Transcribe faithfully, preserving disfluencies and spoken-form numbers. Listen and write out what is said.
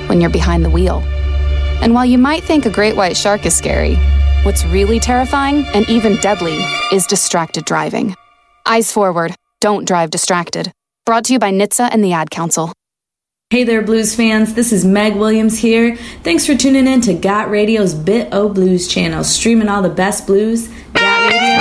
when you're behind the wheel. And while you might think a great white shark is scary, what's really terrifying and even deadly is distracted driving. Eyes forward. Don't drive distracted. Brought to you by N H T S A and the Ad Council. Hey there, blues fans. This is Meg Williams here. Thanks for tuning in to Got Radio's Bit O Blues channel, streaming all the best blues. Got Radio.